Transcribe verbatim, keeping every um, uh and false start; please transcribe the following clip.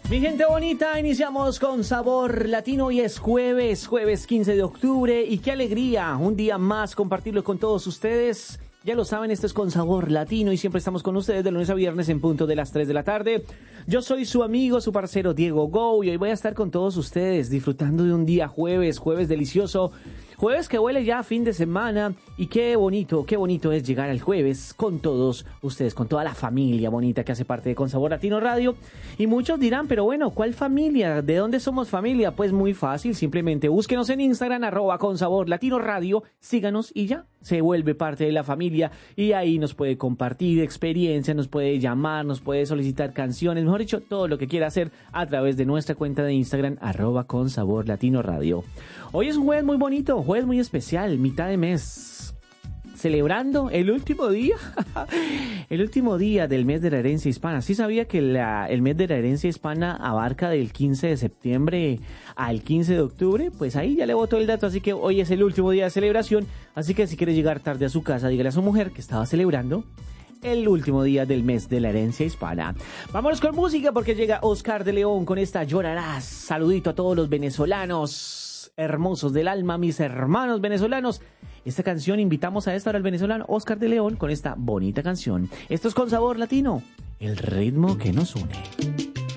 Mi gente bonita, iniciamos con Sabor Latino y es jueves, jueves quince de octubre y qué alegría, un día más compartirlo con todos ustedes. Ya lo saben, esto es con Sabor Latino y siempre estamos con ustedes de lunes a viernes en punto de las tres de la tarde. Yo soy su amigo, su parcero Diego Go y hoy voy a estar con todos ustedes disfrutando de un día jueves, jueves delicioso. Jueves que huele ya a fin de semana y qué bonito, qué bonito es llegar al jueves con todos ustedes, con toda la familia bonita que hace parte de Con Sabor Latino Radio. Y muchos dirán, pero bueno, ¿cuál familia? ¿De dónde somos familia? Pues muy fácil, simplemente búsquenos en Instagram, arroba Con Sabor Latino Radio, síganos y ya, se vuelve parte de la familia y ahí nos puede compartir experiencias, nos puede llamar, nos puede solicitar canciones, mejor dicho, todo lo que quiera hacer a través de nuestra cuenta de Instagram, arroba Con Sabor Latino Radio. Hoy es un jueves muy bonito, jueves muy especial, mitad de mes, celebrando el último día, el último día del mes de la herencia hispana. ¿Sí sabía que la, el mes de la herencia hispana abarca del quince de septiembre al quince de octubre? Pues ahí ya le botó el dato, así que hoy es el último día de celebración, así que si quiere llegar tarde a su casa, dígale a su mujer que estaba celebrando el último día del mes de la herencia hispana. Vámonos con música porque llega Oscar de León con esta Llorarás. Saludito a todos los venezolanos hermosos del alma, mis hermanos venezolanos. Esta canción invitamos a esta hora al venezolano Oscar de León con esta bonita canción. Esto es Con Sabor Latino, el ritmo que nos une.